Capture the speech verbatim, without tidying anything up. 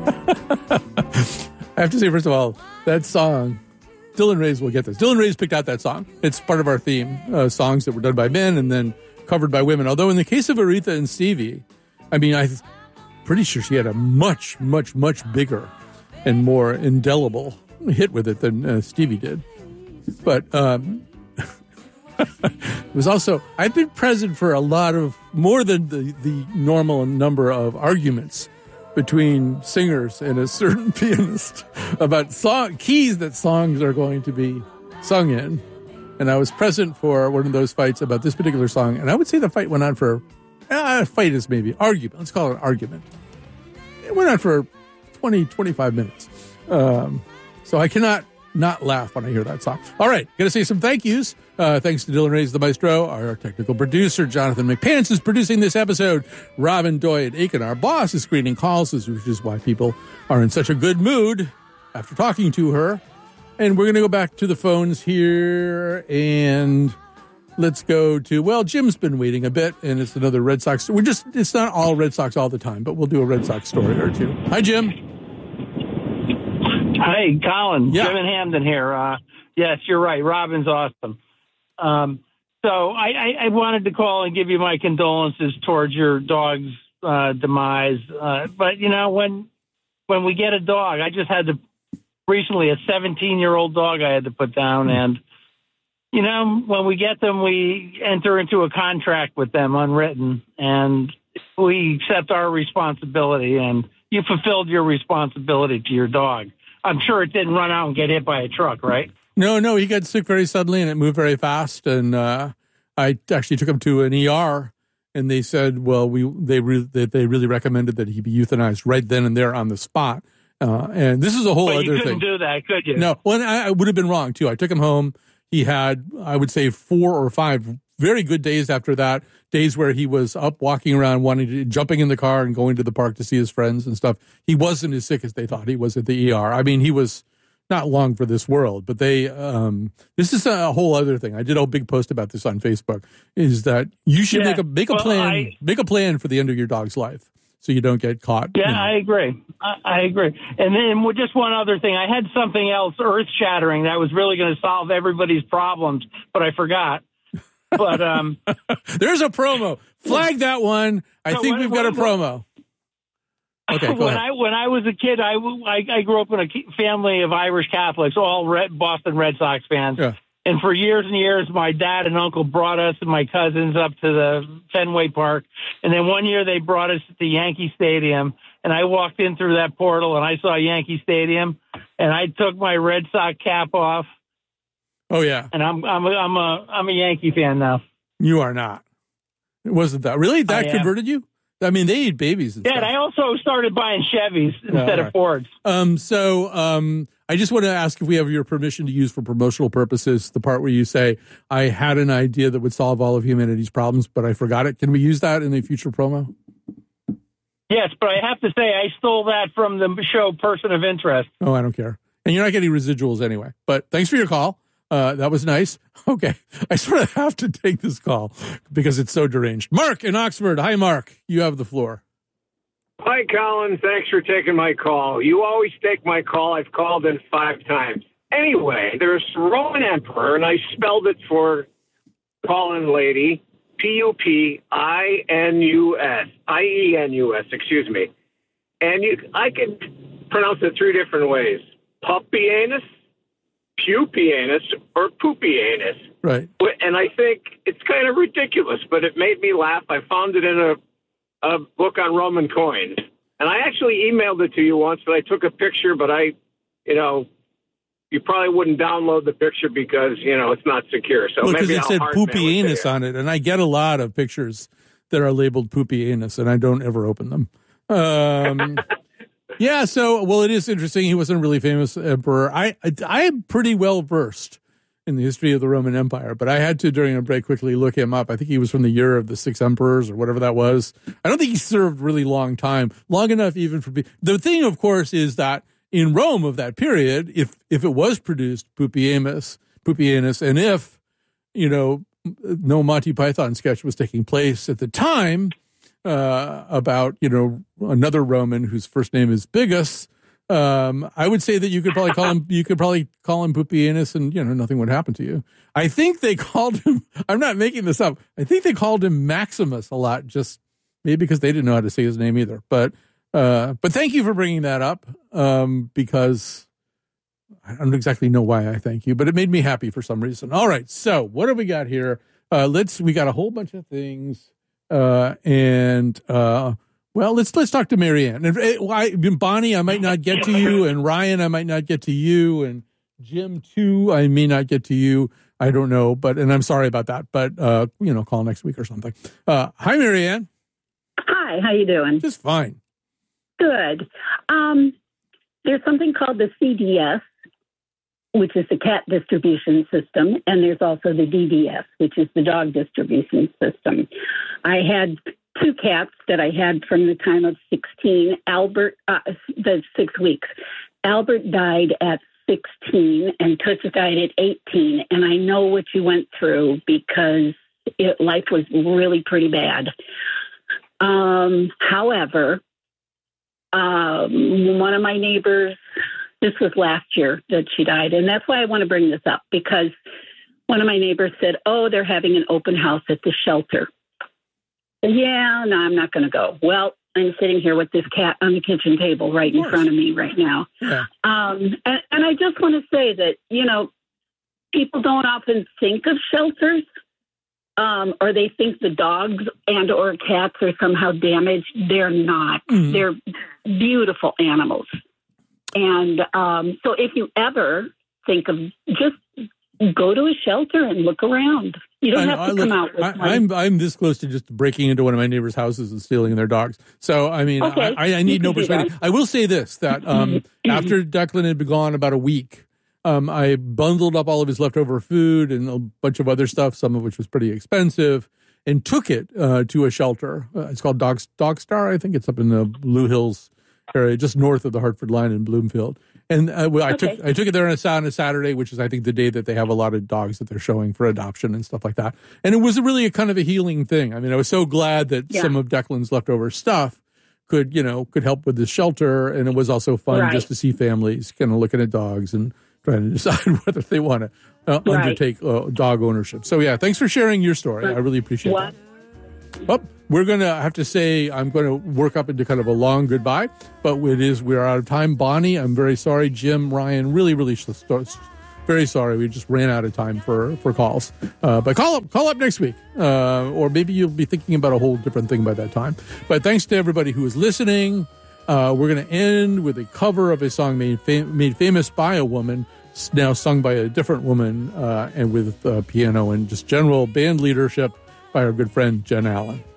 I have to say, first of all, that song, Dylan Reyes will get this. Dylan Reyes picked out that song. It's part of our theme, uh, songs that were done by men and then covered by women. Although in the case of Aretha and Stevie, I mean, I'm pretty sure she had a much, much, much bigger and more indelible hit with it than uh, Stevie did. But um, it was also, I've been present for a lot of, more than the, the normal number of arguments between singers and a certain pianist about song, keys that songs are going to be sung in. And I was present for one of those fights about this particular song. And I would say the fight went on for, uh, fight is maybe argument. Let's call it an argument. It went on for twenty, twenty-five minutes. Um, so I cannot not laugh when I hear that song. All right, going to say some thank yous. Uh, thanks to Dylan Reyes, the maestro. Our technical producer, Jonathan McPants, is producing this episode. Robin Doyle Aiken, our boss, is screening calls, which is why people are in such a good mood after talking to her. And we're going to go back to the phones here, and let's go to, well, Jim's been waiting a bit, and it's another Red Sox. We're just, it's not all Red Sox all the time, but we'll do a Red Sox story or two. Hi, Jim. Hey, Colin. Yeah. Jim and Hamden here. Uh, yes, you're right. Robin's awesome. Um, so I, I, I wanted to call and give you my condolences towards your dog's uh, demise. Uh, but, you know, when when we get a dog, I just had to recently a seventeen-year-old dog I had to put down. And, you know, when we get them, we enter into a contract with them unwritten. And we accept our responsibility. And you fulfilled your responsibility to your dog. I'm sure it didn't run out and get hit by a truck, right? No, no, he got sick very suddenly, and it moved very fast. And uh, I actually took him to an E R, and they said, well, we they re- that they really recommended that he be euthanized right then and there on the spot. Uh, and this is a whole but other you couldn't thing. do that, could you? No, well, I, I would have been wrong too. I took him home. He had, I would say, four or five very good days after that. Days where he was up, walking around, wanting to, jumping in the car and going to the park to see his friends and stuff. He wasn't as sick as they thought he was at the E R. I mean, he was not long for this world, but they, um, this is a whole other thing. I did a big post about this on Facebook, is that you should Yeah. make a, make a Well, plan, I- make a plan for the end of your dog's life so you don't get caught. Yeah, you know. I agree. I, I agree. And then with just one other thing, I had something else earth-shattering that was really going to solve everybody's problems, but I forgot. But um, there's a promo. Flag that one. I So think when- we've got a when- promo. Okay, go when ahead. I when I was a kid, I, I, I grew up in a family of Irish Catholics, all Red, Boston Red Sox fans. Yeah. And for years and years, my dad and uncle brought us and my cousins up to the Fenway Park. And then one year they brought us to Yankee Stadium. And I walked in through that portal and I saw Yankee Stadium. And I took my Red Sox cap off. Oh yeah, And I'm I'm a, I'm a I'm a Yankee fan now. you are not. It wasn't that really that I am. converted you? I mean, they eat babies and Yeah, stuff. and I also started buying Chevys instead all right. of Fords. Um, so um, I just want to ask if we have your permission to use for promotional purposes the part where you say, I had an idea that would solve all of humanity's problems, but I forgot it. Can we use that in a future promo? Yes, but I have to say I stole that from the show Person of Interest. Oh, I don't care. And you're not getting residuals anyway. But thanks for your call. Uh, that was nice. Okay. I sort of have to take this call because it's so deranged. Mark in Oxford. Hi, Mark. You have the floor. Hi, Colin. Thanks for taking my call. You always take my call. I've called in five times. Anyway, there's Roman Emperor, and I spelled it for call-in lady, P U P I N U S, I E N U S, excuse me. And you, I could pronounce it three different ways. Puppyanus, Pupianus, or Poopianus. Right. And I think it's kind of ridiculous, but it made me laugh. I found it in a a book on Roman coins. And I actually emailed it to you once, but I took a picture, but I, you know, you probably wouldn't download the picture because, you know, it's not secure. So Well, because maybe it I'll said hardmail poopy it to anus you. on it, and I get a lot of pictures that are labeled poopy anus, and I don't ever open them. Um, yeah, so, well, it is interesting. He wasn't a really famous emperor. I, I, I am pretty well versed in the history of the Roman Empire, but I had to, during a break, quickly look him up. I think he was from the year of the six emperors or whatever that was. I don't think he served really long time, long enough even for... The thing, of course, is that in Rome of that period, if if it was produced Pupianus, Pupianus, and if, you know, no Monty Python sketch was taking place at the time, uh, about, you know, another Roman whose first name is Bigus, um, I would say that you could probably call him, you could probably call him Pupienus and, you know, nothing would happen to you. I think they called him, I'm not making this up, I think they called him Maximus a lot, just maybe because they didn't know how to say his name either. But, uh, but thank you for bringing that up, um, because I don't exactly know why I thank you, but it made me happy for some reason. All right. So what have we got here? Uh, let's, we got a whole bunch of things. Uh, and, uh, well, let's, let's talk to Marianne. And uh, why, Bonnie, I might not get to you, and Ryan, I might not get to you, and Jim too, I may not get to you. I don't know, but, and I'm sorry about that, but, uh, you know, call next week or something. Uh, hi, Marianne. Hi, how you doing? Just fine. Good. Um, there's something called the C D S, which is the cat distribution system, and there's also the D D S, which is the dog distribution system. I had two cats that I had from the time of sixteen. Albert, uh, the six weeks. Albert died at sixteen, and Toots died at eighteen. And I know what you went through because it, life was really pretty bad. Um, however, um, one of my neighbors, this was last year that she died, and that's why I want to bring this up, because one of my neighbors said, oh, they're having an open house at the shelter. Yeah, no, I'm not going to go. Well, I'm sitting here with this cat on the kitchen table right in front of me right now. Yeah. Um, and, and I just want to say that, you know, people don't often think of shelters, um, or they think the dogs and or cats are somehow damaged. They're not. Mm-hmm. They're beautiful animals. And um, so if you ever think of, just go to a shelter and look around. You don't I, have to I come look, out with I, one. I'm I'm this close to just breaking into one of my neighbors' houses and stealing their dogs. So, I mean, okay. I, I need no persuading. I will say this, that um, after Declan had been gone about a week, um, I bundled up all of his leftover food and a bunch of other stuff, some of which was pretty expensive, and took it uh, to a shelter. Uh, it's called Dog, Dog Star, I think. It's up in the Blue Hills area, just north of the Hartford line in Bloomfield. And uh, well, I okay. took I took it there on a, on a Saturday, which is, I think, the day that they have a lot of dogs that they're showing for adoption and stuff like that. And it was really a kind of a healing thing. I mean, I was so glad that yeah. some of Declan's leftover stuff could, you know, could help with the shelter. And it was also fun right. just to see families kind of looking at dogs and trying to decide whether they want to uh, right. undertake uh, dog ownership. So, yeah, thanks for sharing your story. I really appreciate what? that. Well, we're going to have to say I'm going to work up into kind of a long goodbye, but it is, we're out of time. Bonnie, I'm very sorry. Jim, Ryan, really, really very sorry. We just ran out of time for, for calls. Uh, but call up, call up next week, uh, or maybe you'll be thinking about a whole different thing by that time. But thanks to everybody who is listening. Uh, we're going to end with a cover of a song made, fam- made famous by a woman, now sung by a different woman, uh, and with uh, piano and just general band leadership by our good friend Jen Allen.